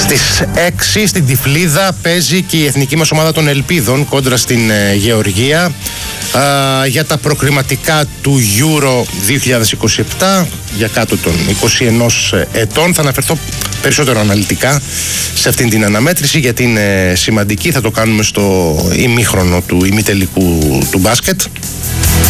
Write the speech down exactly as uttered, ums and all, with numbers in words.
Στις έξι στην Τυφλίδα παίζει και η εθνική μας ομάδα των Ελπίδων κόντρα στην ε, Γεωργία ε, για τα προκριματικά του Euro δύο χιλιάδες είκοσι επτά για κάτω των είκοσι ένα ετών. Θα αναφερθώ περισσότερο αναλυτικά σε αυτήν την αναμέτρηση γιατί είναι σημαντική. Θα το κάνουμε στο ημίχρονο του ημιτελικού του μπάσκετ.